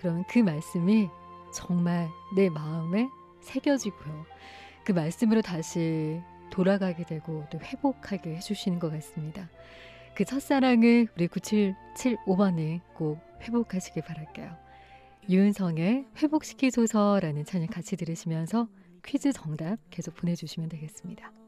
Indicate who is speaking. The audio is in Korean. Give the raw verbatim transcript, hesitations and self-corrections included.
Speaker 1: 그러면 그 말씀이 정말 내 마음에 새겨지고요. 그 말씀으로 다시 돌아가게 되고 또 회복하게 해주시는 것 같습니다. 그 첫사랑을 우리 구칠칠오 번에 꼭 회복하시길 바랄게요. 유은성의 회복시키소서라는 찬양 같이 들으시면서 퀴즈 정답 계속 보내주시면 되겠습니다.